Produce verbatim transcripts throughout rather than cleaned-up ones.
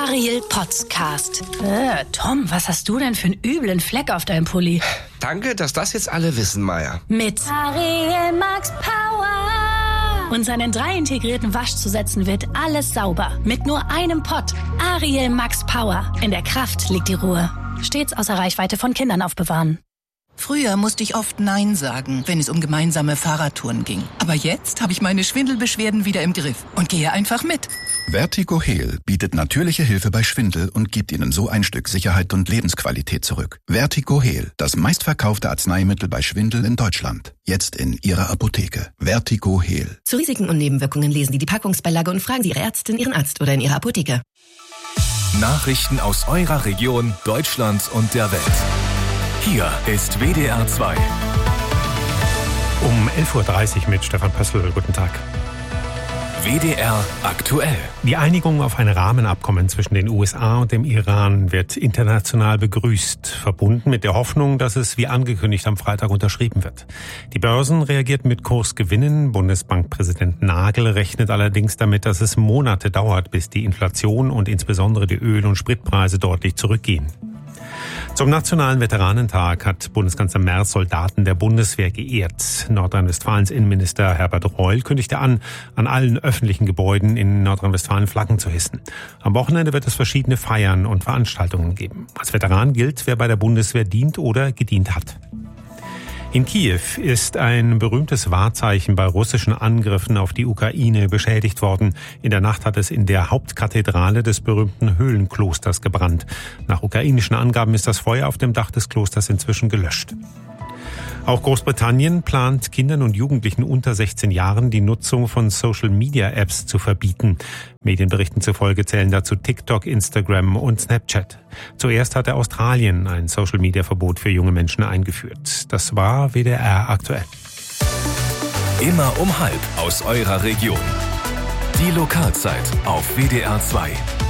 Ariel Podcast. Äh, Tom, was hast du denn für einen üblen Fleck auf deinem Pulli? Danke, dass das jetzt alle wissen, Maya. Mit Ariel Max Power. Und seinen drei integrierten Waschzusätzen wird alles sauber. Mit nur einem Pott. Ariel Max Power. In der Kraft liegt die Ruhe. Stets außer Reichweite von Kindern aufbewahren. Früher musste ich oft Nein sagen, wenn es um gemeinsame Fahrradtouren ging. Aber jetzt habe ich meine Schwindelbeschwerden wieder im Griff und gehe einfach mit. Vertigo Heal bietet natürliche Hilfe bei Schwindel und gibt Ihnen so ein Stück Sicherheit und Lebensqualität zurück. Vertigo Heal, das meistverkaufte Arzneimittel bei Schwindel in Deutschland. Jetzt in Ihrer Apotheke. Vertigo Heal. Zu Risiken und Nebenwirkungen lesen Sie die Packungsbeilage und fragen Sie Ihre Ärztin, Ihren Arzt oder in Ihrer Apotheke. Nachrichten aus eurer Region, Deutschland und der Welt. Hier ist W D R zwei. Um elf Uhr dreißig mit Stefan Pössl. Guten Tag. W D R aktuell. Die Einigung auf ein Rahmenabkommen zwischen den U S A und dem Iran wird international begrüßt, verbunden mit der Hoffnung, dass es wie angekündigt am Freitag unterschrieben wird. Die Börsen reagierten mit Kursgewinnen. Bundesbankpräsident Nagel rechnet allerdings damit, dass es Monate dauert, bis die Inflation und insbesondere die Öl- und Spritpreise deutlich zurückgehen. Zum Nationalen Veteranentag hat Bundeskanzler Merz Soldaten der Bundeswehr geehrt. Nordrhein-Westfalens Innenminister Herbert Reul kündigte an, an allen öffentlichen Gebäuden in Nordrhein-Westfalen Flaggen zu hissen. Am Wochenende wird es verschiedene Feiern und Veranstaltungen geben. Als Veteran gilt, wer bei der Bundeswehr dient oder gedient hat. In Kiew ist ein berühmtes Wahrzeichen bei russischen Angriffen auf die Ukraine beschädigt worden. In der Nacht hat es in der Hauptkathedrale des berühmten Höhlenklosters gebrannt. Nach ukrainischen Angaben ist das Feuer auf dem Dach des Klosters inzwischen gelöscht. Auch Großbritannien plant Kindern und Jugendlichen unter sechzehn Jahren die Nutzung von Social-Media-Apps zu verbieten. Medienberichten zufolge zählen dazu TikTok, Instagram und Snapchat. Zuerst hatte Australien ein Social-Media-Verbot für junge Menschen eingeführt. Das war W D R aktuell. Immer um halb aus eurer Region. Die Lokalzeit auf W D R zwei.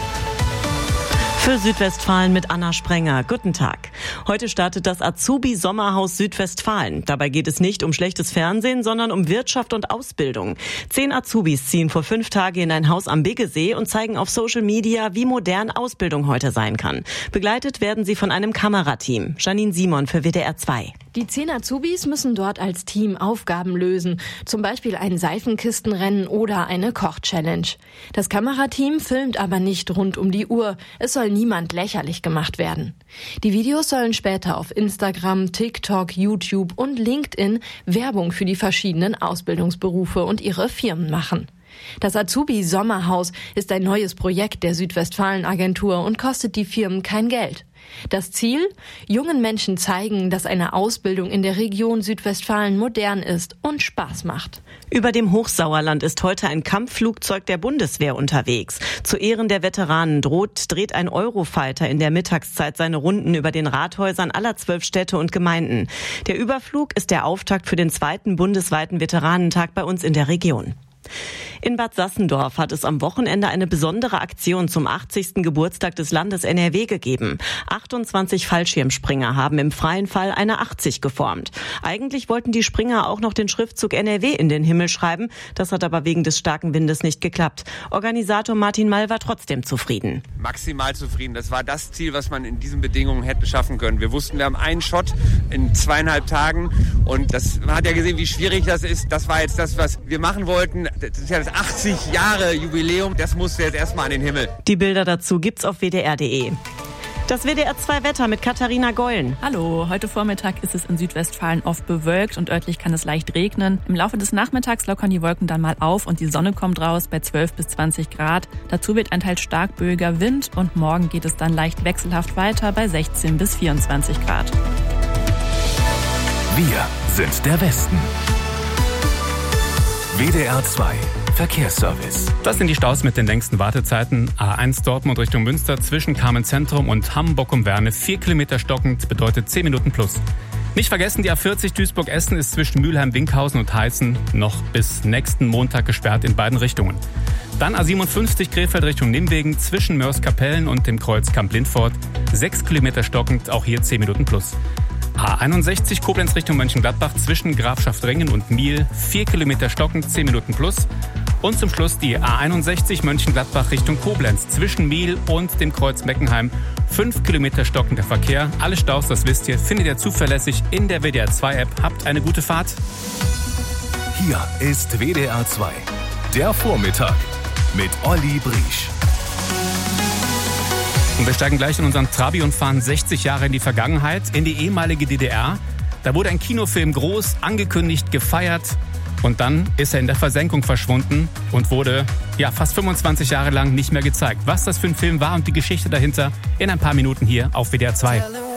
Für Südwestfalen mit Anna Sprenger. Guten Tag. Heute startet das Azubi-Sommerhaus Südwestfalen. Dabei geht es nicht um schlechtes Fernsehen, sondern um Wirtschaft und Ausbildung. Zehn Azubis ziehen vor fünf Tagen in ein Haus am Biggesee und zeigen auf Social Media, wie modern Ausbildung heute sein kann. Begleitet werden sie von einem Kamerateam. Janine Simon für W D R zwei. Die zehn Azubis müssen dort als Team Aufgaben lösen. Zum Beispiel ein Seifenkistenrennen oder eine Koch-Challenge. Das Kamerateam filmt aber nicht rund um die Uhr. Es soll niemand lächerlich gemacht werden. Die Videos sollen später auf Instagram, TikTok, YouTube und LinkedIn Werbung für die verschiedenen Ausbildungsberufe und ihre Firmen machen. Das Azubi-Sommerhaus ist ein neues Projekt der Südwestfalen-Agentur und kostet die Firmen kein Geld. Das Ziel? Jungen Menschen zeigen, dass eine Ausbildung in der Region Südwestfalen modern ist und Spaß macht. Über dem Hochsauerland ist heute ein Kampfflugzeug der Bundeswehr unterwegs. Zu Ehren der Veteranen droht, dreht ein Eurofighter in der Mittagszeit seine Runden über den Rathäusern aller zwölf Städte und Gemeinden. Der Überflug ist der Auftakt für den zweiten bundesweiten Veteranentag bei uns in der Region. In Bad Sassendorf hat es am Wochenende eine besondere Aktion zum achtzigsten Geburtstag des Landes N R W gegeben. achtundzwanzig Fallschirmspringer haben im freien Fall eine achtzig geformt. Eigentlich wollten die Springer auch noch den Schriftzug N R W in den Himmel schreiben. Das hat aber wegen des starken Windes nicht geklappt. Organisator Martin Mall war trotzdem zufrieden. Maximal zufrieden. Das war das Ziel, was man in diesen Bedingungen hätte schaffen können. Wir wussten, wir haben einen Shot in zweieinhalb Tagen und das, man hat ja gesehen, wie schwierig das ist. Das war jetzt das, was wir machen wollten. Das ist ja das achtzig Jahre Jubiläum, das musste jetzt erstmal an den Himmel. Die Bilder dazu gibt's auf W D R punkt de. Das W D R zwei Wetter mit Katharina Gollen. Hallo, heute Vormittag ist es in Südwestfalen oft bewölkt und örtlich kann es leicht regnen. Im Laufe des Nachmittags lockern die Wolken dann mal auf und die Sonne kommt raus bei zwölf bis zwanzig Grad. Dazu wird ein teils stark böiger Wind und morgen geht es dann leicht wechselhaft weiter bei sechzehn bis vierundzwanzig Grad. Wir sind der Westen. W D R zwei Verkehrsservice. Das sind die Staus mit den längsten Wartezeiten. A eins Dortmund Richtung Münster zwischen Kamenz-Zentrum und Hamm-Bockum-Werne. Vier Kilometer stockend bedeutet zehn Minuten plus. Nicht vergessen, die A vierzig Duisburg-Essen ist zwischen Mülheim-Winkhausen und Heißen noch bis nächsten Montag gesperrt in beiden Richtungen. Dann A siebenundfünfzig Krefeld Richtung Nimwegen zwischen Mörs-Kapellen und dem Kreuz Kamp-Lindfort. Sechs Kilometer stockend, auch hier zehn Minuten plus. A einundsechzig Koblenz Richtung Mönchengladbach zwischen Grafschaft Rengen und Miel. Vier Kilometer stockend, zehn Minuten plus. Und zum Schluss die A einundsechzig Mönchengladbach Richtung Koblenz zwischen Miel und dem Kreuz Meckenheim. Fünf Kilometer stockender Verkehr. Alle Staus, das wisst ihr, findet ihr zuverlässig in der W D R zwei App. Habt eine gute Fahrt. Hier ist W D R zwei. Der Vormittag mit Olli Briesch. Und wir steigen gleich in unseren Trabi und fahren sechzig Jahre in die Vergangenheit, in die ehemalige D D R. Da wurde ein Kinofilm groß angekündigt, gefeiert. Und dann ist er in der Versenkung verschwunden und wurde ja fast fünfundzwanzig Jahre lang nicht mehr gezeigt. Was das für ein Film war und die Geschichte dahinter in ein paar Minuten hier auf W D R zwei.